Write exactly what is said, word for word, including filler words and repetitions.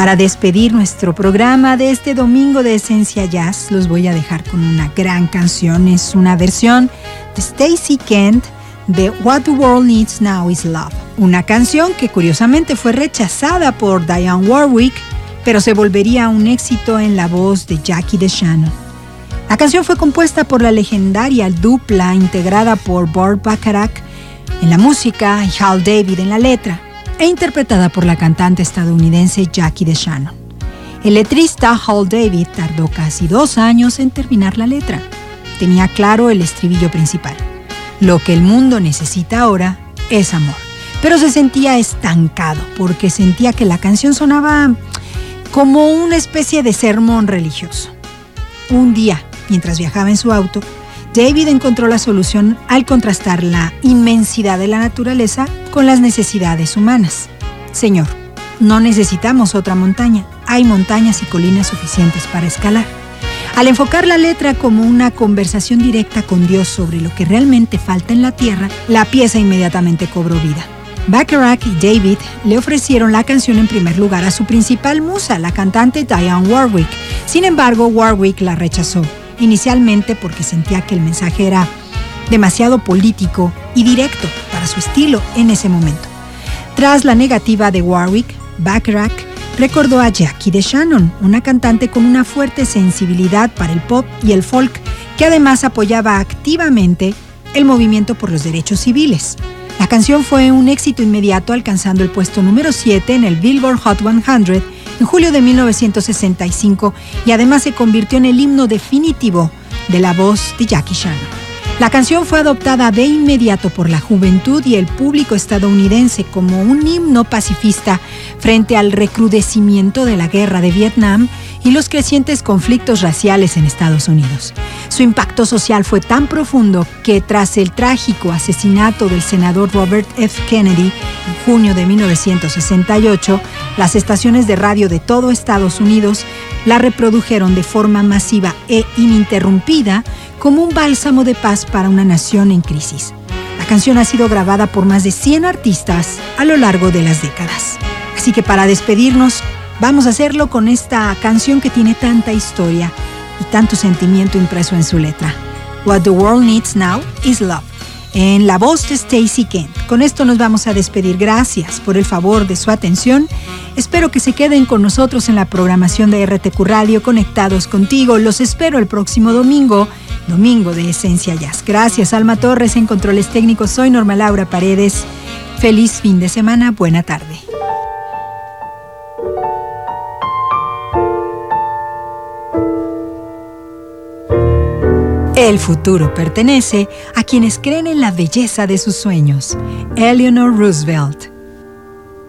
Para despedir nuestro programa de este domingo de Esencia Jazz, los voy a dejar con una gran canción. Es una versión de Stacey Kent de What the World Needs Now is Love. Una canción que curiosamente fue rechazada por Dionne Warwick, pero se volvería un éxito en la voz de Jackie DeShannon. La canción fue compuesta por la legendaria dupla integrada por Burt Bacharach en la música y Hal David en la letra, e interpretada por la cantante estadounidense Jackie DeShannon. El letrista Hal David tardó casi dos años en terminar la letra. Tenía claro el estribillo principal. Lo que el mundo necesita ahora es amor. Pero se sentía estancado porque sentía que la canción sonaba como una especie de sermón religioso. Un día, mientras viajaba en su auto, David encontró la solución al contrastar la inmensidad de la naturaleza con las necesidades humanas. Señor, no necesitamos otra montaña. Hay montañas y colinas suficientes para escalar. Al enfocar la letra como una conversación directa con Dios sobre lo que realmente falta en la tierra, la pieza inmediatamente cobró vida. Bacharach y David le ofrecieron la canción en primer lugar a su principal musa, la cantante Dionne Warwick. Sin embargo, Warwick la rechazó, inicialmente porque sentía que el mensaje era demasiado político y directo para su estilo en ese momento. Tras la negativa de Warwick, Bacharach recordó a Jackie DeShannon, una cantante con una fuerte sensibilidad para el pop y el folk, que además apoyaba activamente el movimiento por los derechos civiles. La canción fue un éxito inmediato, alcanzando el puesto número siete en el Billboard Hot cien en julio de mil novecientos sesenta y cinco, y además se convirtió en el himno definitivo de la voz de Jackie DeShannon. La canción fue adoptada de inmediato por la juventud y el público estadounidense como un himno pacifista frente al recrudecimiento de la guerra de Vietnam y los crecientes conflictos raciales en Estados Unidos. Su impacto social fue tan profundo que tras el trágico asesinato del senador Robert F. Kennedy en junio de mil novecientos sesenta y ocho, las estaciones de radio de todo Estados Unidos la reprodujeron de forma masiva e ininterrumpida como un bálsamo de paz para una nación en crisis. La canción ha sido grabada por más de cien artistas a lo largo de las décadas. Así que para despedirnos, vamos a hacerlo con esta canción que tiene tanta historia y tanto sentimiento impreso en su letra. What the World Needs Now is Love, en la voz de Stacey Kent. Con esto nos vamos a despedir. Gracias por el favor de su atención. Espero que se queden con nosotros en la programación de R T Q Radio, conectados contigo. Los espero el próximo domingo, domingo de Esencia Jazz. Gracias, Alma Torres, en controles técnicos. Soy Norma Laura Paredes. Feliz fin de semana. Buena tarde. El futuro pertenece a quienes creen en la belleza de sus sueños. Eleanor Roosevelt.